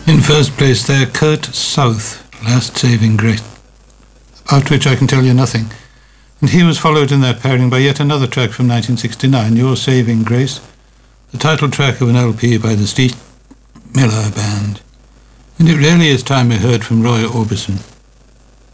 In first place there, Kurt South, Last Saving Grace, about which I can tell you nothing. And he was followed in that pairing by yet another track from 1969, Your Saving Grace, the title track of an LP by the Steve Miller Band. And it really is time we heard from Roy Orbison.